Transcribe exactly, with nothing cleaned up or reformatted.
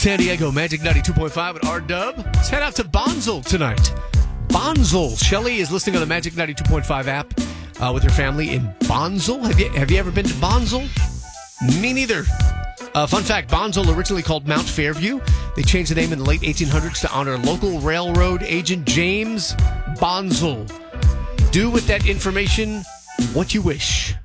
San Diego, Magic ninety-two point five at R-Dub. Let's head out to Bonzel tonight. Bonzel. Shelly is listening on the Magic ninety-two point five app uh, with her family in Bonzel. Have you, have you ever been to Bonzel? Me neither. Uh, fun fact, Bonzel, originally called Mount Fairview. They changed the name in the late eighteen hundreds to honor local railroad agent James Bonzel. Do with that information what you wish.